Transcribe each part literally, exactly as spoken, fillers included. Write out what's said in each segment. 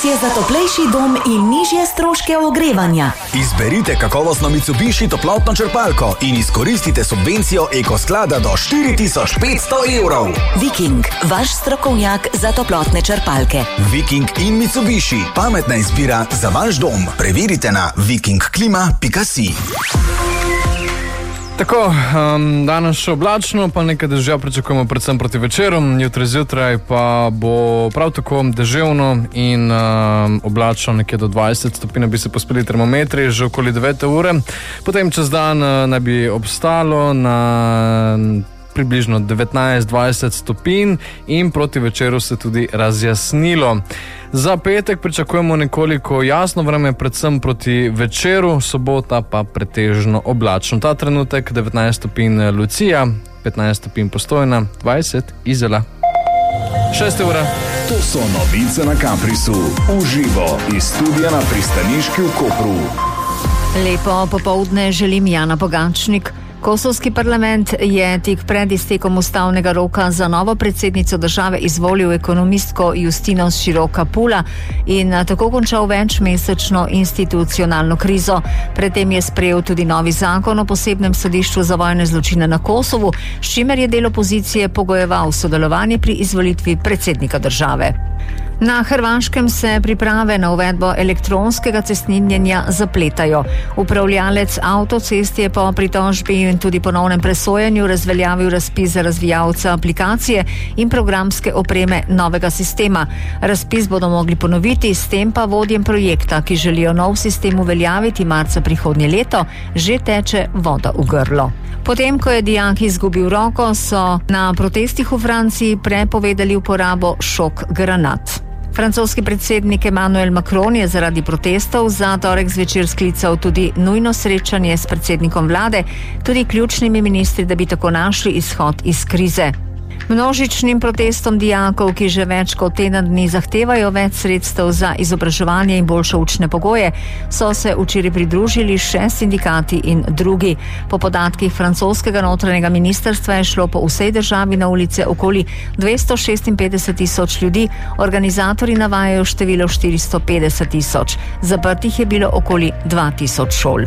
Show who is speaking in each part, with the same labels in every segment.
Speaker 1: Inovacije za toplejši dom in nižje stroške ogrevanja.
Speaker 2: Izberite kakovostno Mitsubishi toplotno črpalko in izkoristite subvencijo Ekosklada do štiri tisoč petsto evrov.
Speaker 1: Viking, vaš strokovnjak za toplotne črpalke.
Speaker 2: Viking in Mitsubishi, pametna izbira za vaš dom. Preverite na viking klima pika si.
Speaker 3: Tako, um, danes še oblačno, pa nekaj dežja pričakujemo predvsem proti večeru, jutri zjutraj pa bo prav tako deževno in um, oblačno, nekje do dvajset stopinj bi se pospeli termometri, že okoli devete ure. Potem čez dan uh, naj bi obstalo na približno devetnajst dvajset stopinj in proti večeru se tudi razjasnilo. Za petek pričakujemo nekoliko jasno vreme, predvsem proti večeru, sobota pa pretežno oblačno. Ta trenutek devetnajst stopinj Lucija, petnajst stopinj Postojna, dvajset Izola. Šeste ura.
Speaker 4: To so novice na Kamprisu, uživo iz studia na Pristaniški v Kopru.
Speaker 5: Lepo popoldne želim Jana Pogačnik. Kosovski parlament je tik pred iztekom ustavnega roka za novo predsednico države izvolil ekonomistko Justino Široka Pula in tako končal večmesečno institucionalno krizo. Predtem je sprejel tudi novi zakon o posebnem sodišču za vojne zločine na Kosovu, s čimer je del opozicije pogojeval sodelovanje pri izvolitvi predsednika države. Na Hrvaškem se priprave na uvedbo elektronskega cestninjenja zapletajo. Upravljalec avtocest je po pritožbi in tudi ponovnem presojanju razveljavil razpis za razvijalca aplikacije in programske opreme novega sistema. Razpis bodo mogli ponoviti, s tem pa vodjem projekta, ki želijo nov sistem uveljaviti marca prihodnje leto, že teče voda v grlo. Potem, ko je dijak izgubil roko, so na protestih v Franciji prepovedali uporabo šok granat. Francoski predsednik Emmanuel Macron je zaradi protestov za torek zvečer sklical tudi nujno srečanje s predsednikom vlade, tudi ključnimi ministri, da bi tako našli izhod iz krize. Množičnim protestom dijakov, ki že več kot teden dni zahtevajo več sredstev za izobraževanje in boljše učne pogoje, so se včeraj pridružili še sindikati in drugi. Po podatkih francoskega notranjega ministrstva je šlo po vsej državi na ulice okoli dvesto šestinpetdeset tisoč ljudi, organizatorji navajajo število štiristo petdeset tisoč. Zaprtih je bilo okoli dva tisoč šol.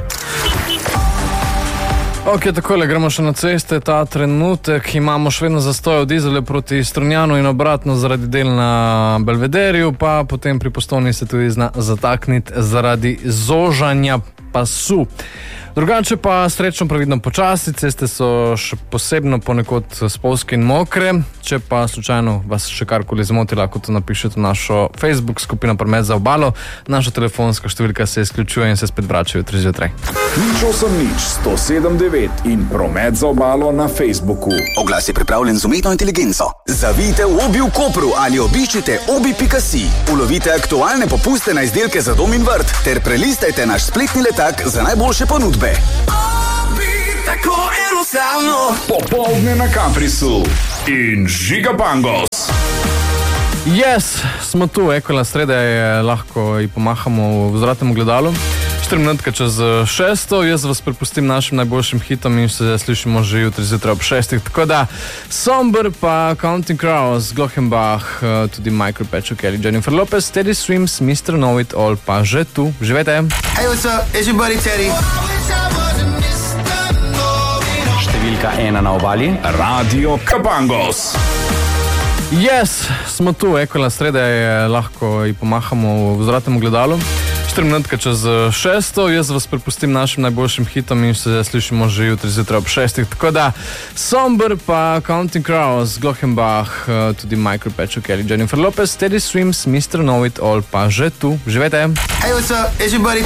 Speaker 3: Ok, takole, gremo še na ceste. Ta trenutek imamo še vedno zastoj od Izole proti Strunjanu in obratno zaradi del na Belvederju, pa potem pri Postojni se tudi zna zatakniti zaradi zožanja pasu. Drugače pa srečno previdno počasi, ceste so še posebno ponekod spolzke in mokre. Če pa slučajno vas še karkoli zmoti, lahko to napišete v našo Facebook skupino Promet za obalo. Naša telefonska številka se izključuje in se spet vrača jutri zjutraj.
Speaker 4: Nič osem nič sto sedem devet in Promet za obalo na Facebooku.
Speaker 2: Oglas je pripravljen z umetno inteligenco. Zavijte v Obi v Kopru ali obiščite obi pika si. Ulovite aktualne popuste na izdelke za dom in vrt ter prelistajte naš spletni letak za najboljše ponudbe.
Speaker 4: Obi, tako enostavno. Popoldne na Kamprisu in Žiga Bangos.
Speaker 3: Yes, smo tu, ekola sreda je, lahko ji pomahamo v vzvratnem ogledalu. štiri minutke čez šesto, jaz vas prepustim našim najboljšim hitom in se slišimo že jutri zjutraj ob šestih. Tako da, Somber pa Counting Crows, Glochenbach, tudi Michael Patchuk, Kelly, Jennifer Lopez, Teddy Swims, mister Know It All pa že tu. Živete!
Speaker 6: Hey, what's up? It's your buddy Teddy.
Speaker 7: Številka ena na obali.
Speaker 4: Radio Kabangos.
Speaker 3: Yes, smo tu, ekola sreda je, lahko ji pomahamo v vzvratnem ogledalu. štiri minutke čez šesto, jaz vas prepustim našim najboljšim hitom in se slišimo že jutri zjutraj ob šestih. Tako da, Somber pa Counting Crows, Glochenbach, tudi Michael Patchuk, Kelly, Jennifer Lopez, Teddy Swims, mister Know It All pa že tu. Živete!
Speaker 6: Hey, what's up? It's your buddy